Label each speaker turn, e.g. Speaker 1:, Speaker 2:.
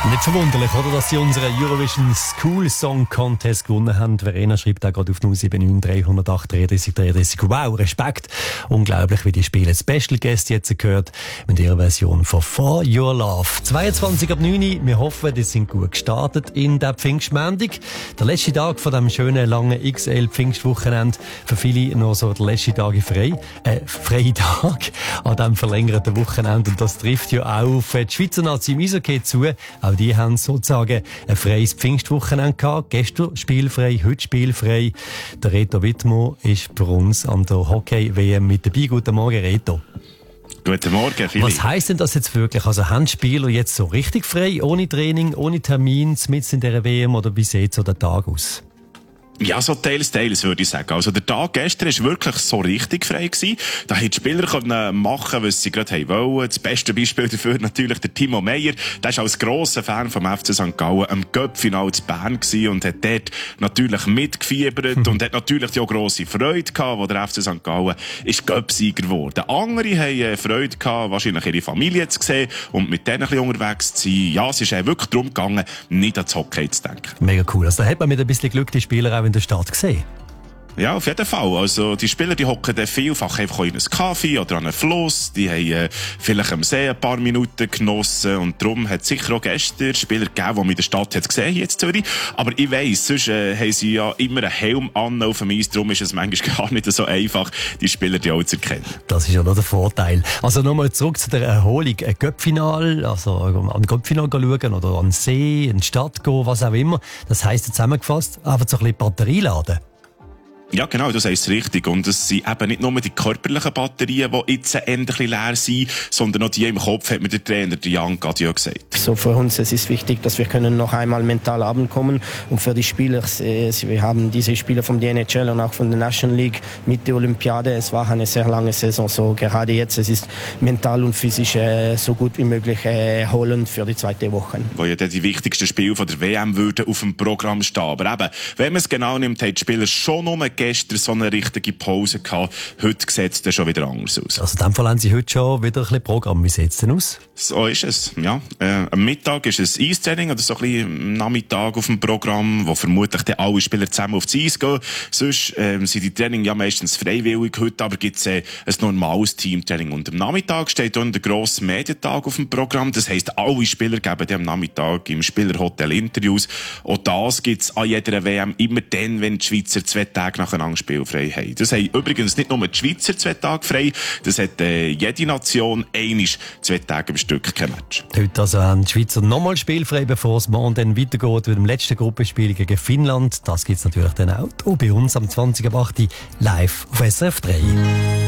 Speaker 1: Nicht verwunderlich, oder, dass sie unseren Eurovision School Song Contest gewonnen haben. Verena schreibt auch gerade auf 079 308 33 33. Wow, Respekt. Unglaublich, wie die Spiele Special Guest jetzt gehört mit ihrer Version von For Your Love. 22 ab 9. Wir hoffen, die sind gut gestartet in der Pfingstmontag. Der letzte Tag von dem schönen, langen XL Pfingstwochenende. Für viele noch so der letzte Tag freie Tag an diesem verlängerten Wochenende. Und das trifft ja auch auf die Schweizer Nazi im Eishockey zu. Auch die haben sozusagen ein freies Pfingstwochenende gehabt. Gestern spielfrei, heute spielfrei. Der Reto Wittmer ist für uns an der Hockey-WM mit dabei. Guten Morgen, Reto.
Speaker 2: Guten Morgen, Philipp.
Speaker 1: Was heisst denn das jetzt wirklich? Also haben Spieler jetzt so richtig frei, ohne Training, ohne Termin, mitten in dieser WM, oder wie sieht so der Tag aus?
Speaker 2: Ja, so teils, würde ich sagen. Also der Tag gestern war wirklich so richtig frei gewesen. Da haben die Spieler können machen, was sie gerade wollen. Das beste Beispiel dafür natürlich der Timo Meyer. Der ist als grosser Fan vom FC St. Gallen am Cup-Final zu Bern gewesen und hat dort natürlich mitgefiebert und hat natürlich auch grosse Freude gehabt, wo der FC St. Gallen ist Cup-Sieger geworden. Andere haben Freude gehabt, wahrscheinlich ihre Familie zu sehen und mit denen ein bisschen unterwegs zu sein. Ja, es ist wirklich darum gegangen, nicht ans Hockey zu denken.
Speaker 1: Mega cool. Also da hat man mit ein bisschen Glück die Spieler auch in der Stadt gesehen.
Speaker 2: Ja, auf jeden Fall. Also, die Spieler, die hocken dann vielfach einfach in einen Kaffee oder an einen Fluss. Die haben vielleicht am See ein paar Minuten genossen. Und darum hat es sicher auch gestern Spieler gegeben, die man in der Stadt hat gesehen, hier in Zürich. Aber ich weiss, sonst haben sie ja immer einen Helm an auf dem Eis. Darum ist es manchmal gar nicht so einfach, die Spieler die auch zu erkennen.
Speaker 1: Das ist ja noch der Vorteil. Also nochmal zurück zu der Erholung. Ein Cup-Final, also an Cup-Final schauen oder an den See, in die Stadt gehen, was auch immer. Das heisst zusammengefasst, einfach so ein bisschen Batterie laden.
Speaker 2: Ja, genau, du sagst es richtig. Und es sind eben nicht nur die körperlichen Batterien, die jetzt endlich leer sind, sondern auch die im Kopf, hat mir der Trainer, der Jan Gadio, gesagt.
Speaker 3: So für uns es ist wichtig, dass wir können noch einmal mental abkommen. Und für die Spieler, wir haben diese Spieler von der NHL und auch von der National League mit der Olympiade. Es war eine sehr lange Saison. So gerade jetzt, es ist mental und physisch so gut wie möglich erholen für die zweite Woche.
Speaker 2: Wo ja die wichtigsten Spiele von der WM würden auf dem Programm stehen. Aber eben, wenn man es genau nimmt, haben die Spieler schon nur gestern so eine richtige Pause gehabt. Heute sieht es dann schon wieder anders aus.
Speaker 1: Also in dem Fall haben Sie heute schon wieder ein bisschen Programm. Wie sieht es denn aus?
Speaker 2: So ist es, ja. Am Mittag ist es Eistraining oder so ein bisschen am Nachmittag auf dem Programm, wo vermutlich dann alle Spieler zusammen aufs Eis gehen. Sonst sind die Training ja meistens freiwillig. Heute aber gibt es ein normales Teamtraining. Und am Nachmittag steht dann der grosse Medientag auf dem Programm. Das heisst, alle Spieler geben dann am Nachmittag im Spielerhotel Interviews. Auch das gibt es an jeder WM immer dann, wenn die Schweizer 2 Tage nacheinander spielfrei haben. Das haben übrigens nicht nur die Schweizer 2 Tage frei, das hat jede Nation einmal 2 Tage am Stück kein Match.
Speaker 1: Heute also haben die Schweizer nochmal spielfrei, bevor es morgen dann weitergeht mit dem letzten Gruppenspiel gegen Finnland. Das gibt es natürlich dann auch bei uns am 20.08. live auf SRF 3.